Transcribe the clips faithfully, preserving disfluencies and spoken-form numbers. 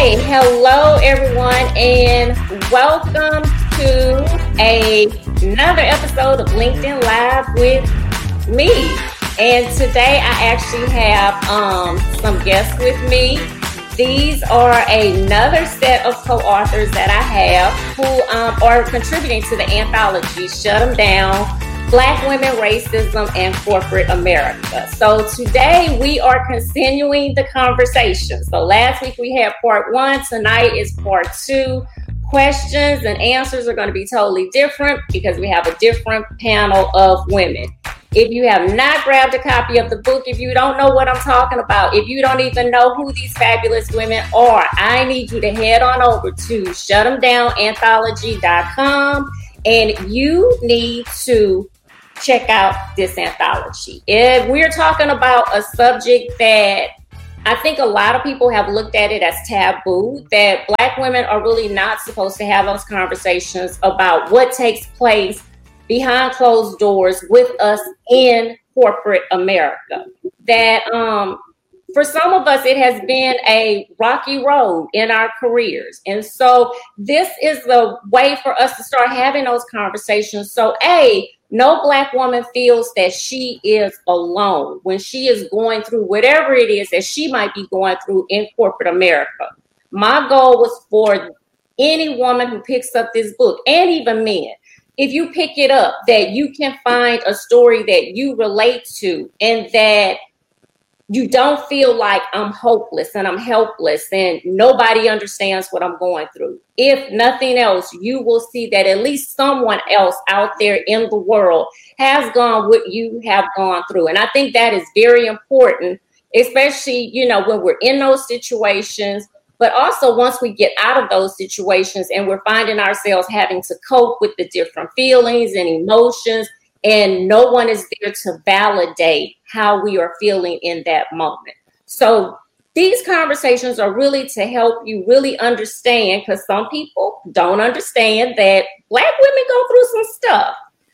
right. Hello, everyone, and welcome to a, another episode of LinkedIn Live with me. And today I actually have um, some guests with me. These are another set of co-authors that I have who um, are contributing to the anthology, Shut 'Em Down, Black Women, Racism, and Corporate America. So today we are continuing the conversation. So last week we had part one. Tonight is part two. Questions and answers are going to be totally different because we have a different panel of women. If you have not grabbed a copy of the book, if you don't know what I'm talking about, if you don't even know who these fabulous women are, I need you to head on over to shut em down anthology dot com and you need to check out this anthology. If we're talking about a subject that I think a lot of people have looked at it as taboo, that Black women are really not supposed to have those conversations about what takes place behind closed doors with us in corporate America. That um, for some of us, it has been a rocky road in our careers. And so this is the way for us to start having those conversations. So A, no Black woman feels that she is alone when she is going through whatever it is that she might be going through in corporate America. My goal was for any woman who picks up this book, and even men, if you pick it up, that you can find a story that you relate to and that you don't feel like I'm hopeless and I'm helpless and nobody understands what I'm going through. If nothing else, you will see that at least someone else out there in the world has gone what you have gone through. And I think that is very important, especially, you know, when we're in those situations, but also once we get out of those situations and we're finding ourselves having to cope with the different feelings and emotions, and no one is there to validate how we are feeling in that moment. So these conversations are really to help you really understand, because some people don't understand that Black women go through some stuff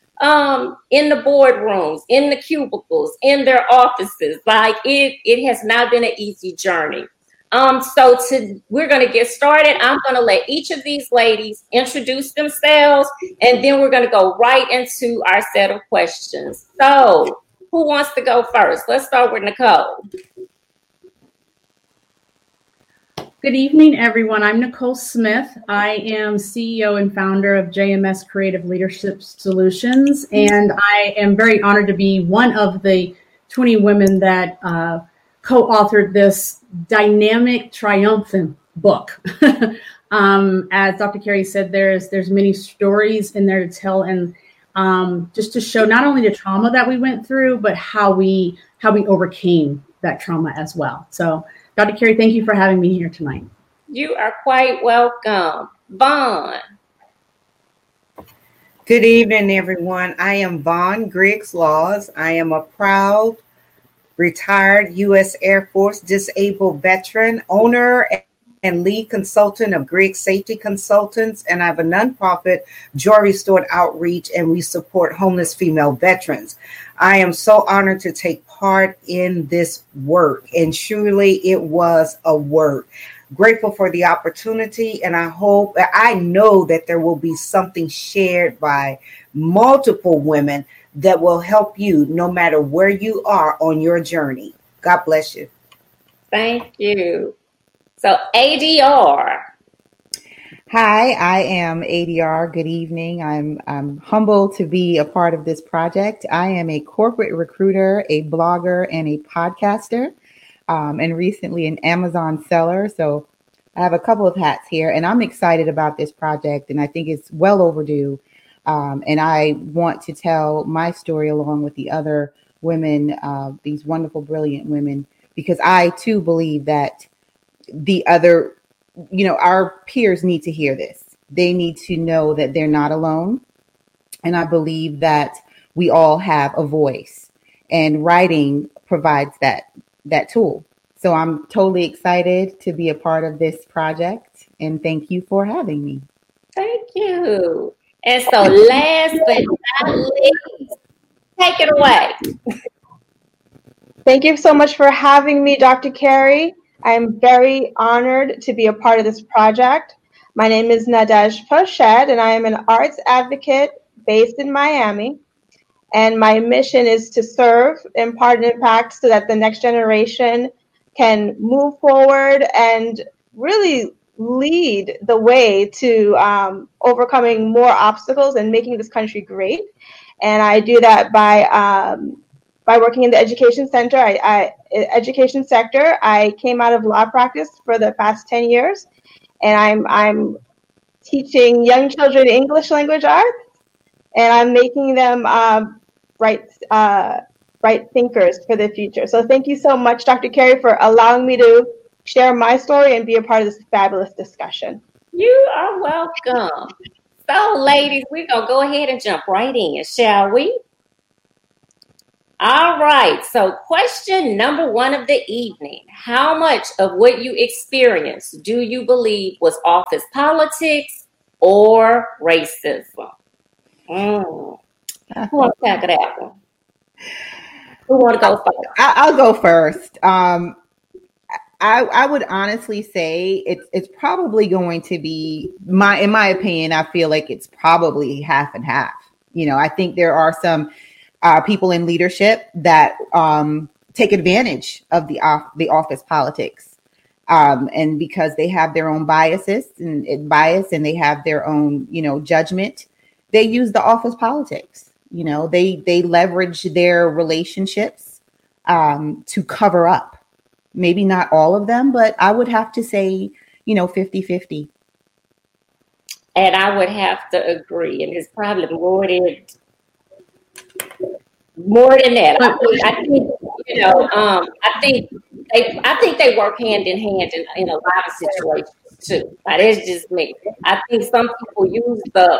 um, in the boardrooms, in the cubicles, in their offices. Like it, it has not been an easy journey. Um, so to, we're going to get started. I'm going to let each of these ladies introduce themselves, and then we're going to go right into our set of questions. So who wants to go first? Let's start with Nicole. Good evening, everyone. I'm Nicole Smith. I am C E O and founder of J M S Creative Leadership Solutions, and I am very honored to be one of the twenty women that uh, co-authored this dynamic, triumphant book. um, as Doctor Carey said, there's there's many stories in there to tell, and um, just to show not only the trauma that we went through, but how we how we overcame that trauma as well. So, Doctor Carey, thank you for having me here tonight. You are quite welcome. Vaughn. Good evening, everyone. I am Vaughn Griggs Laws. I am a proud retired U S Air Force disabled veteran, owner and lead consultant of Griggs Safety Consultants, and I have a nonprofit, Joy Restored Outreach, and we support homeless female veterans. I am so honored to take part in this work, and truly it was a work. Grateful for the opportunity, and I hope, I know that there will be something shared by multiple women that will help you no matter where you are on your journey. God bless you. Thank you. So A D R. Hi, I am A D R. Good evening. I'm, I'm humbled to be a part of this project. I am a corporate recruiter, a blogger, and a podcaster, um, and recently an Amazon seller. So I have a couple of hats here, and I'm excited about this project, and I think it's well overdue. Um, and I want to tell my story along with the other women, uh, these wonderful, brilliant women, because I too believe that the other, you know, our peers need to hear this. They need to know that they're not alone. And I believe that we all have a voice, and writing provides that, that tool. So I'm totally excited to be a part of this project, and thank you for having me. Thank you. And so last but not least, take it away. Thank you so much for having me, Doctor Carey. I'm very honored to be a part of this project. My name is Nadej Poshed, and I am an arts advocate based in Miami. And my mission is to serve, impart an impact so that the next generation can move forward and really lead the way to um, overcoming more obstacles and making this country great. And I do that by um, by working in the education center. I, I education sector. I came out of law practice for the past ten years, and I'm I'm teaching young children English language arts, and I'm making them uh, bright uh, bright thinkers for the future. So thank you so much, Doctor Carey, for allowing me to share my story and be a part of this fabulous discussion. You are welcome. So, ladies, we're going to go ahead and jump right in, shall we? All right. So, question number one of the evening. How much of what you experienced do you believe was office politics or racism? Mm. Who wants to tackle that one? Who want to go first? I'll go first. Um, I, I would honestly say it's it's probably going to be my in my opinion. I feel like it's probably half and half. You know, I think there are some uh, people in leadership that um, take advantage of the off, the office politics, um, and because they have their own biases and, and bias, and they have their own you know judgment, they use the office politics. You know, they they leverage their relationships um, to cover up. Maybe not all of them, but I would have to say, you know, fifty-fifty. And I would have to agree. And it's probably more than more than that. I think, I think you know, um, I think they I think they work hand in hand in, in a lot of situations too. But it's just me. I think some people use the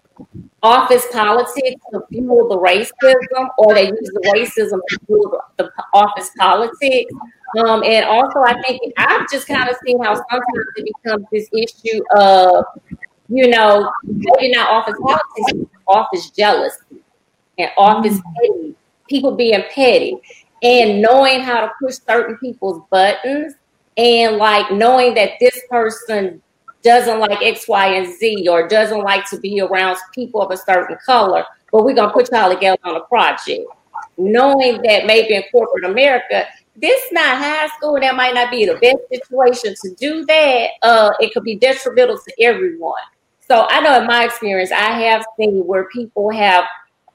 office politics to fuel the racism, or they use the racism to fuel the, the office politics. Um, and also, I think I've just kind of seen how sometimes it becomes this issue of, you know, maybe not office politics, office jealousy and office petty, people being petty, and knowing how to push certain people's buttons, and like knowing that this person doesn't like X, Y, and Z, or doesn't like to be around people of a certain color, but we're going to put y'all together on a project. Knowing that maybe in corporate America, this is not high school, that might not be the best situation to do that. Uh, it could be detrimental to everyone. So I know in my experience, I have seen where people have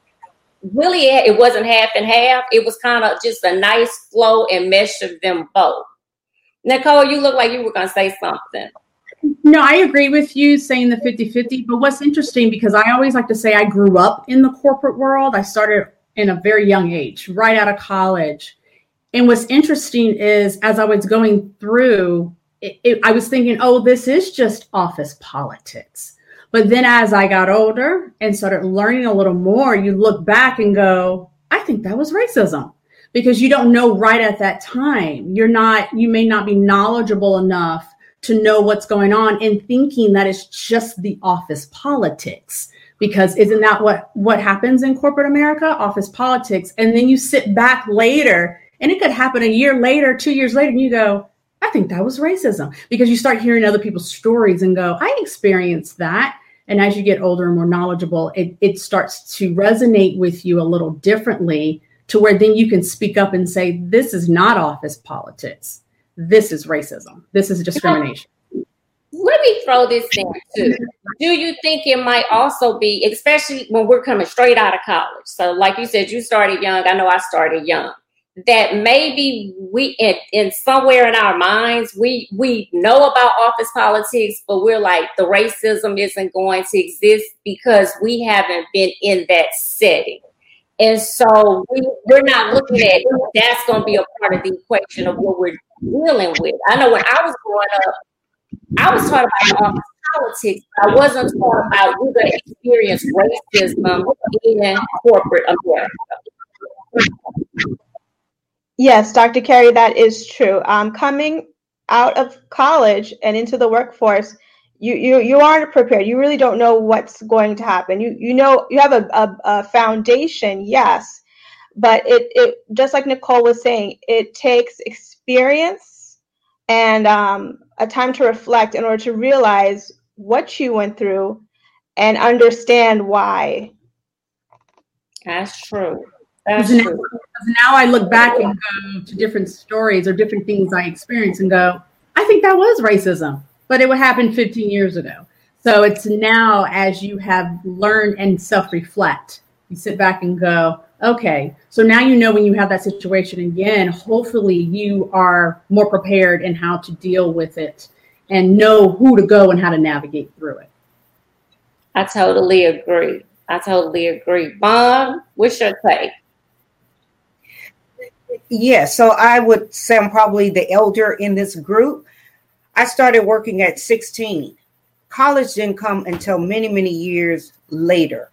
really, it wasn't half and half. It was kind of just a nice flow and mesh of them both. Nicole, you look like you were going to say something. No, I agree with you saying the fifty-fifty, but what's interesting, because I always like to say I grew up in the corporate world. I started in a very young age, right out of college. And what's interesting is as I was going through, it, it, I was thinking, oh, this is just office politics. But then as I got older and started learning a little more, you look back and go, I think that was racism, because you don't know right at that time. You're not, you may not be knowledgeable enough to know what's going on, and thinking that it's just the office politics, because isn't that what, what happens in corporate America? Office politics. And then you sit back later, and it could happen a year later, two years later, and you go, I think that was racism, because you start hearing other people's stories and go, I experienced that. And as you get older and more knowledgeable, it, it starts to resonate with you a little differently, to where then you can speak up and say, this is not office politics. This is racism. This is discrimination. Let me throw this in too. Do you think it might also be, especially when we're coming straight out of college? So like you said, you started young. I know I started young. That maybe we, in, in somewhere in our minds, we we know about office politics, but we're like, the racism isn't going to exist because we haven't been in that setting. And so we, we're not looking at that's going to be a part of the equation of what we're dealing with. I know when I was growing up, I was taught about office politics. I wasn't taught about you're going to experience racism in corporate America. Yes, Doctor Carey, that is true. Um, coming out of college and into the workforce, you you you aren't prepared. You really don't know what's going to happen. You you know you have a, a, a foundation, yes, but it it just like Nicole was saying, it takes experience and um, a time to reflect in order to realize what you went through and understand why. That's true. That's now, true. Now I look back and go to different stories or different things I experienced and go, I think that was racism, but it would happen fifteen years ago. So it's now, as you have learned and self-reflect, you sit back and go, okay, so now you know when you have that situation again, hopefully you are more prepared in how to deal with it and know who to go and how to navigate through it. I totally agree. I totally agree. Vaughn, what's your take? Yeah, so I would say I'm probably the elder in this group. I started working at sixteen. College didn't come until many, many years later,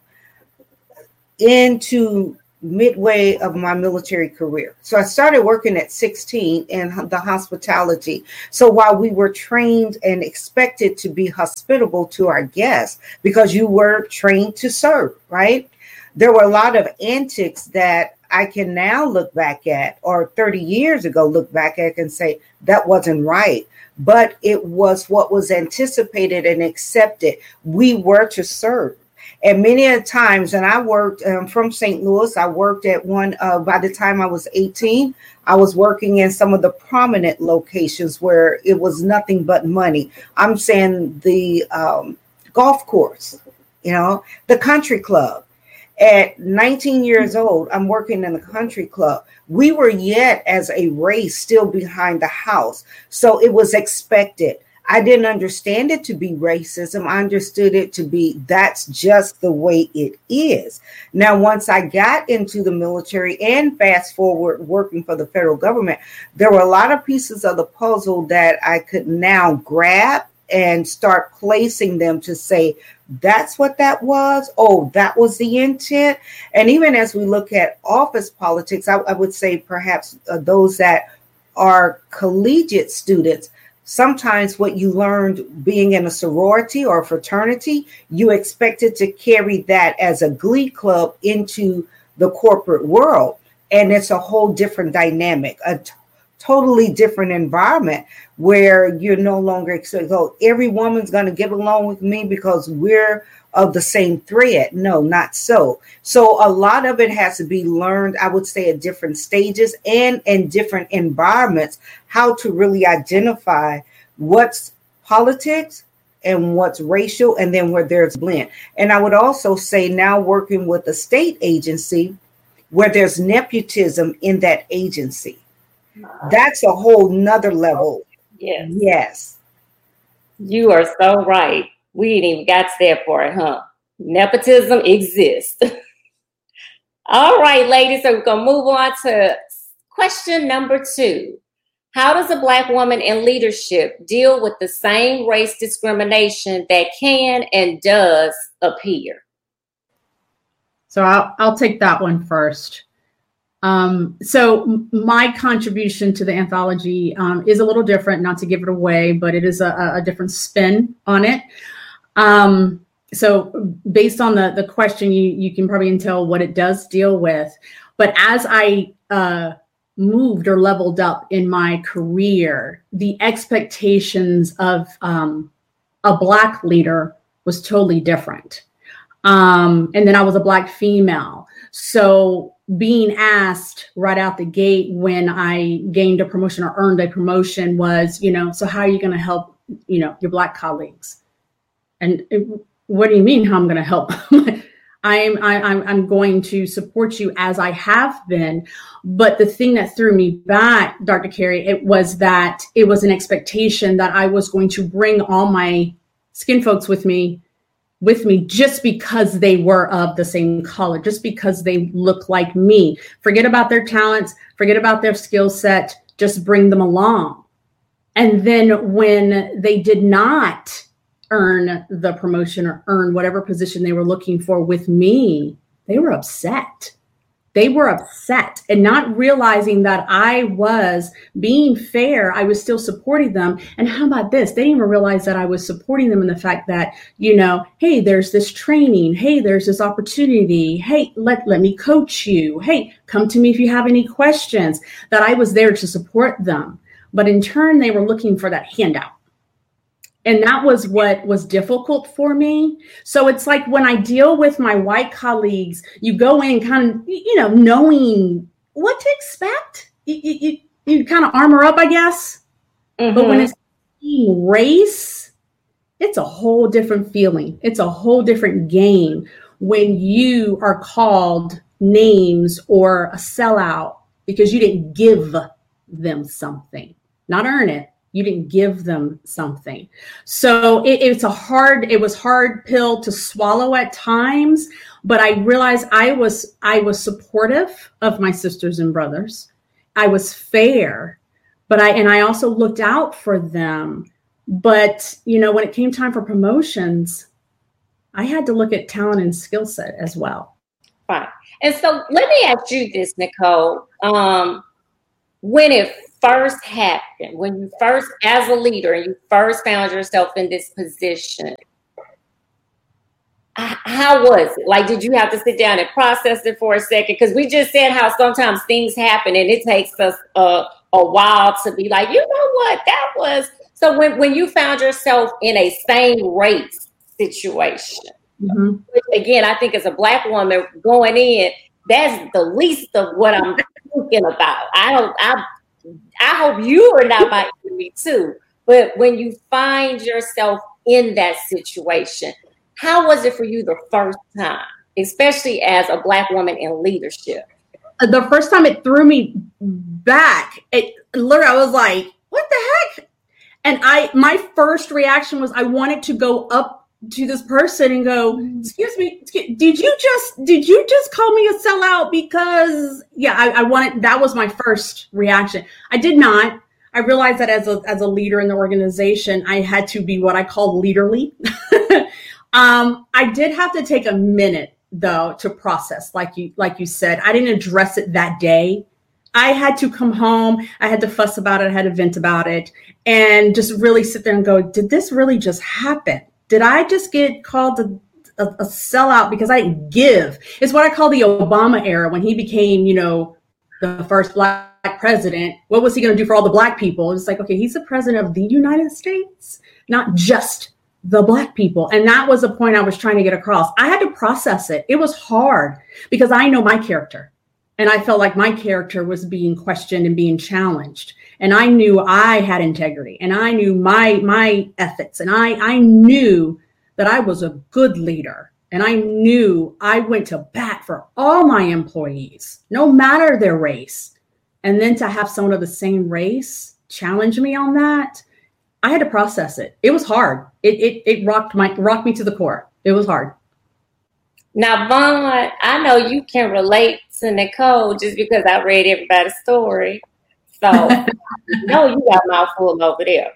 into midway of my military career. So I started working at sixteen in the hospitality. So while we were trained and expected to be hospitable to our guests, because you were trained to serve, right? There were a lot of antics that I can now look back at, or thirty years ago look back at and say that wasn't right. But it was what was anticipated and accepted. We were to serve. And many a times, and I worked um, from Saint Louis, I worked at one, uh, by the time I was eighteen, I was working in some of the prominent locations where it was nothing but money. I'm saying the um, golf course, you know, the country club. At nineteen years old, I'm working in the country club. We were yet as a race still behind the house. So it was expected. I didn't understand it to be racism. I understood it to be that's just the way it is. Now, once I got into the military and fast forward working for the federal government, there were a lot of pieces of the puzzle that I could now grab and start placing them to say, that's what that was. Oh, that was the intent. And even as we look at office politics, I, I would say perhaps uh, those that are collegiate students, sometimes what you learned being in a sorority or a fraternity, you expected to carry that as a glee club into the corporate world. And it's a whole different dynamic, a t- totally different environment where you're no longer expecting, oh, every woman's going to get along with me because we're of the same thread. No, not so. So a lot of it has to be learned, I would say, at different stages and in different environments, how to really identify what's politics and what's racial, and then where there's blend. And I would also say now working with a state agency where there's nepotism in that agency. That's a whole nother level. Yes. Yes. You are so right. We ain't even got there for it, huh? Nepotism exists. All right, ladies. So we're going to move on to question number two. How does a Black woman in leadership deal with the same race discrimination that can and does appear? So I'll, I'll take that one first. Um, so my contribution to the anthology um, is a little different, not to give it away, but it is a, a different spin on it. Um, so based on the, the question, you, you can probably tell what it does deal with. But as I uh, moved or leveled up in my career, the expectations of um, a Black leader was totally different. Um, and then I was a Black female. So being asked right out the gate when I gained a promotion or earned a promotion was, you know, so how are you going to help, you know, your Black colleagues? And it, what do you mean how I'm going to help? I'm, I, I'm, I'm going to support you as I have been. But the thing that threw me back, Doctor Carey, it was that it was an expectation that I was going to bring all my skin folks with me with me just because they were of the same color, just because they look like me. Forget about their talents, forget about their skill set, just bring them along. And then when they did not earn the promotion or earn whatever position they were looking for with me, they were upset. They were upset and not realizing that I was being fair. I was still supporting them. And how about this? They didn't even realize that I was supporting them in the fact that, you know, hey, there's this training. Hey, there's this opportunity. Hey, let, let me coach you. Hey, come to me if you have any questions, that I was there to support them. but in turn, they were looking for that handout. And that was what was difficult for me. So it's like when I deal with my white colleagues, you go in kind of, you know, knowing what to expect. You, you, you kind of armor up, I guess. Mm-hmm. But when it's race, it's a whole different feeling. It's a whole different game when you are called names or a sellout because you didn't give them something, not earn it. You didn't give them something. So it, it's a hard, it was hard pill to swallow at times, but I realized I was, I was supportive of my sisters and brothers. I was fair, but I, and I also looked out for them. But, you know, when it came time for promotions, I had to look at talent and skill set as well. Fine. And so let me ask you this, Nicole. Um, when it first happened, when you first, as a leader, and you first found yourself in this position, how was it? Like, did you have to sit down and process it for a second? Because we just said how sometimes things happen and it takes us a, a while to be like, you know what, that was. So when, when you found yourself in a same race situation, mm-hmm. which again, I think as a Black woman going in, that's the least of what I'm thinking about. I don't, I I hope you are not my enemy too. But when you find yourself in that situation, how was it for you the first time, especially as a Black woman in leadership? The first time it threw me back. It literally, I was like, what the heck? And I, my first reaction was I wanted to go up to this person and go, excuse me, did you just, did you just call me a sellout? Because yeah, I, I wanted, that was my first reaction. I did not. I realized that as a, as a leader in the organization, I had to be what I call leaderly. um, I did have to take a minute though to process, like you, like you said. I didn't address it that day. I had to come home. I had to fuss about it. I had to vent about it and just really sit there and go, did this really just happen? Did I just get called a, a, a sellout because I didn't give? It's what I call the Obama era when he became, you know, the first Black president. What was he going to do for all the Black people? It's like, okay, he's the president of the United States, not just the Black people. And that was the point I was trying to get across. I had to process it. It was hard because I know my character. And I felt like my character was being questioned and being challenged. And I knew I had integrity and I knew my my ethics. And I, I knew that I was a good leader. And I knew I went to bat for all my employees, no matter their race. And then to have someone of the same race challenge me on that, I had to process it. It was hard. It it, it rocked my rocked me to the core. It was hard. Now, Vaughn, I know you can relate to Nicole just because I read everybody's story. So, you know, you got a mouthful over there.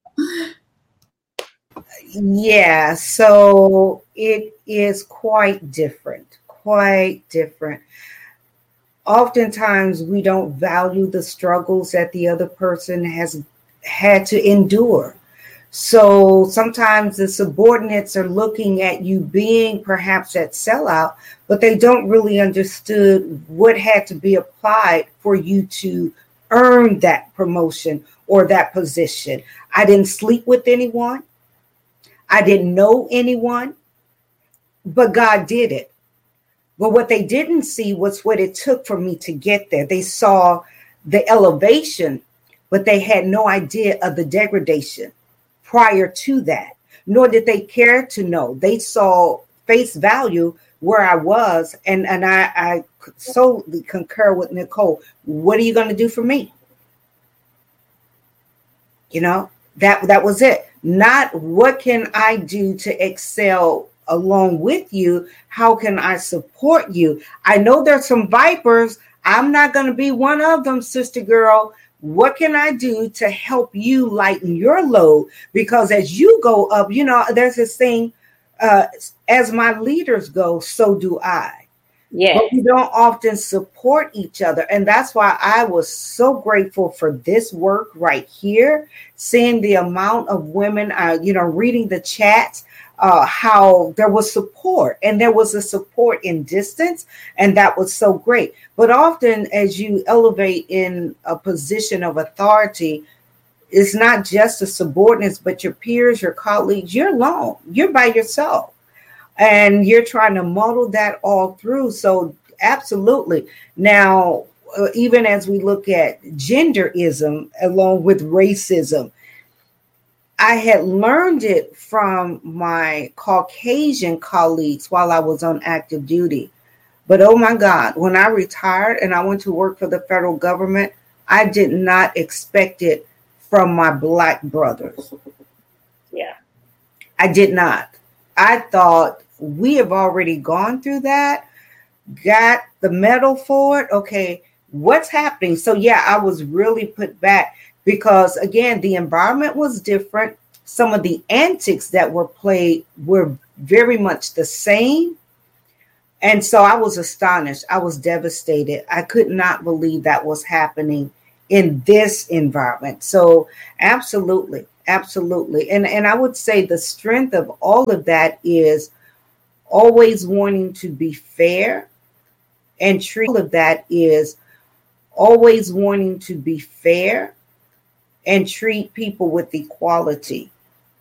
Yeah, so it is quite different, quite different. Oftentimes, we don't value the struggles that the other person has had to endure. So sometimes the subordinates are looking at you being perhaps that sellout, but they don't really understood what had to be applied for you to earn that promotion or that position. I didn't sleep with anyone. I didn't know anyone, but God did it. But what they didn't see was what it took for me to get there. They saw the elevation, but they had no idea of the degradation prior to that, nor did they care to know. They saw face value where I was. And, and I, I solely concur with Nicole. What are you going to do for me? You know, that, that was it. Not what can I do to excel along with you? How can I support you? I know there's some vipers. I'm not going to be one of them, sister girl. What can I do to help you lighten your load? Because as you go up, you know, there's this thing, uh, as my leaders go, so do I. Yeah. But we don't often support each other. And that's why I was so grateful for this work right here, seeing the amount of women, uh, you know, reading the chat, uh, how there was support and there was a support in distance. And that was so great. But often as you elevate in a position of authority, it's not just the subordinates, but your peers, your colleagues. You're alone. You're by yourself. And you're trying to muddle that all through. So absolutely. Now, uh, even as we look at genderism along with racism, I had learned it from my Caucasian colleagues while I was on active duty. But oh my God, when I retired and I went to work for the federal government, I did not expect it from my Black brothers. Yeah. I did not. I thought we have already gone through that, got the medal for it. Okay, what's happening? So yeah, I was really put back because again, the environment was different. Some of the antics that were played were very much the same. And so I was astonished. I was devastated. I could not believe that was happening in this environment. So absolutely, absolutely. And, and I would say the strength of all of that is always wanting to be fair and treat all of that is always wanting to be fair and treat people with equality.